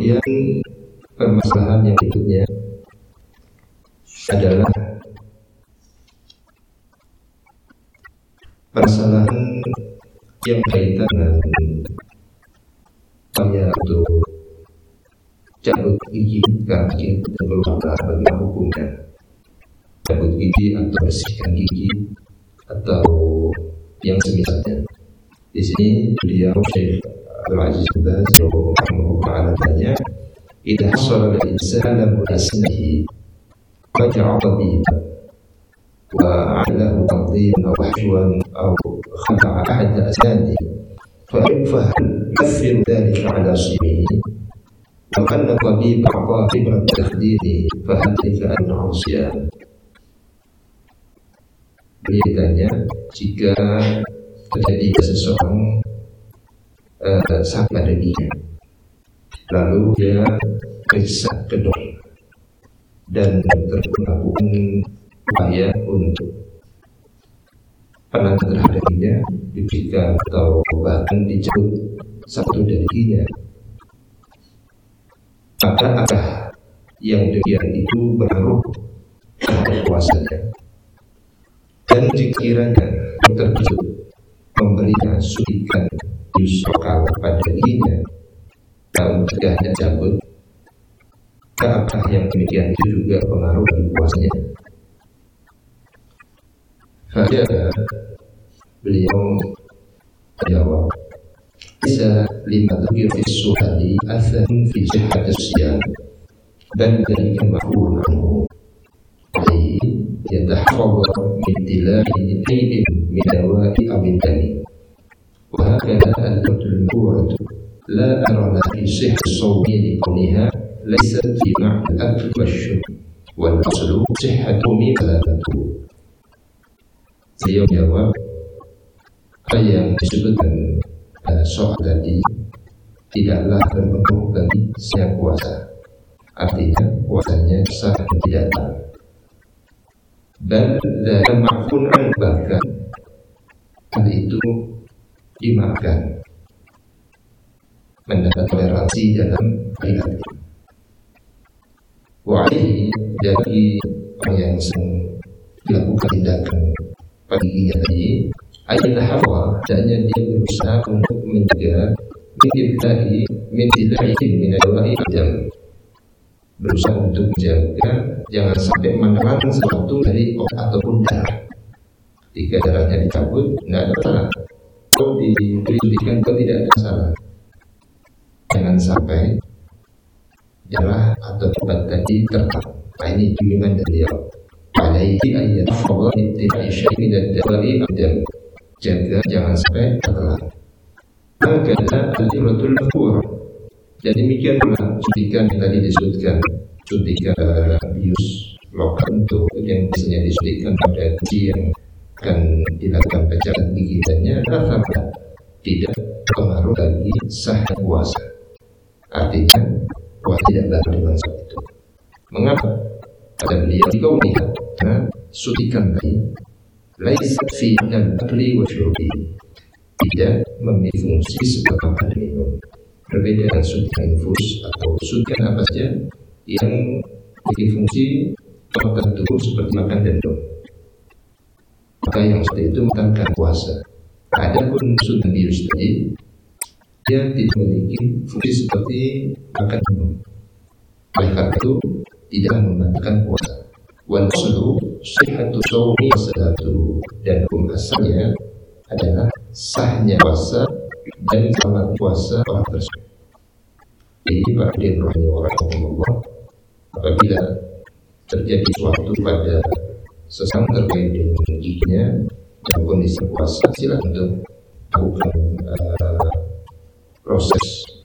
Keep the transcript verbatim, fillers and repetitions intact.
Kemudian permasalahan yang berikutnya adalah permasalahan yang kaitan dengan upaya untuk cabut gigi, kaki, dan keluarga bagaimana hukumnya. Cabut gigi atau bersihkan gigi atau yang semisalnya. Di sini beliau Syekh Al-Aziz bin Baz rahimahullah ta'ala tanya, "Idza hasala al-insanu lahu asnihi wa ja'a tabiban wa 'alahu tadhiban aw hashwan aw khala'a ahad asnanihi fa yukaffiru dhalika 'ala simihi wa anna tabiba 'ata ibrat takhdidi fa hadika annahu siyam." Beliau tanya, jika terjadi seseorang uh, sakit pada giginya, lalu dia periksa ke dokter dan dokter melakukan upaya untuk penanganan terhadap giginya, diberikan atau bahkan dicabut satu dari giginya, maka apakah yang demikian itu berpengaruh terhadap puasanya? Dan jika kiranya dokter tersebut memberikan suntikan bius lokal pada giginya dan mencegahnya cabut, apakah yang demikian itu juga pengaruh bagi puasanya? Fajar beliau menjawab, "Bisa lima tujuh fi suhali athan fi sihhat as-siyam dan dari kemahul anhu yatahawwal min tilahi aydin min dawa'i amin dani wa hakadha al-qadr al-murad la ara fi sihh as-sawmi li kuniha laysat fi ma'al al-akl wash-shurb wal aslu sihhatu min salatu." Beliau jawab, apa yang disebutkan uh, soal tadi tidaklah berpengaruh bagi sah puasa, artinya puasanya sah dan tidak sah. Dan dalam ma'funan bahkan hal itu dimaafkan, mendapat toleransi dalam hal itu. Wa'alaihi, dari orang yang sedang dilakukan tindakan pada giginya tadi, ayat hafwa, adanya dia berusaha untuk menjaga mintilahi mintilahi minadwa'i adam, berusaha untuk menjaga jangan sampai menelan sesuatu dari obat ataupun darah. Jika darahnya dicabut, tidak ada masalah. Kalau diberikan, kalau tidak ada masalah. Jangan sampai darah atau obat tadi tertahan. Nah, ini bimbingan dari beliau. Alaihi ayat Allah tidak syai'in dan dari adam. Jaga jangan sampai tertelan. Maka ada al-iratul mafur. Dan demikian pula suntikan yang tadi disebutkan, suntikan bius lokal untuk yang biasanya disuntikan pada gigi yang akan dilakukan pencabut gigi dannya, rata-rata tidak pengaruh bagi sah puasa. Artinya puasa tidak batal dengan sebab itu. Mengapa? Kata beliau, jika melihat karena suntikan tadi laisat fi al-akli wa syurbi, tidak memiliki fungsi sebagai makan dan minum. Berbeda dengan suntikan infus atau suntikan apa saja yang memiliki fungsi tertentu seperti makan dan minum, maka yang seperti itu membatalkan puasa. Adapun suntikan bius tadi, dia tidak memiliki fungsi seperti makan dan minum, oleh karena itu tidak membatalkan puasa. Wal aslu sihhatu shaumi wa salatu, dan hukum asalnya adalah sahnya puasa dan selamat puasa orang tersebut. Jadi Pak Din rahimahullah, apabila terjadi suatu pada seseorang terkait dengan giginya dalam kondisi puasa, silakan untuk lakukan uh, proses